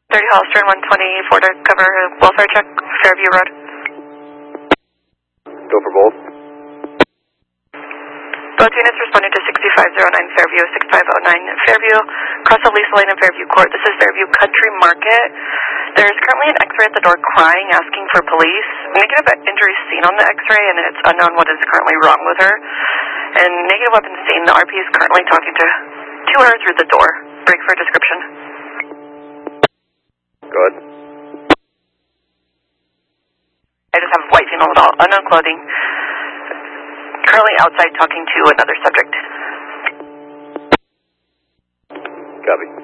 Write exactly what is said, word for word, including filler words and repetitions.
thirty Hollister one twenty-four to cover welfare check, Fairview Road. Go for both. Both units responding to sixty-five oh nine Fairview, sixty-five oh nine Fairview, cross Elisa Lane and Fairview Court. This is Fairview Country Market. There's currently an X-ray at the door crying, asking for police. Negative injury seen on the X-ray, and it's unknown what is currently wrong with her. And negative weapons seen. The R P is currently talking to, to her through the door. Break for a description. Good. I just have white female adult, unknown clothing. Currently outside talking to another subject. Copy.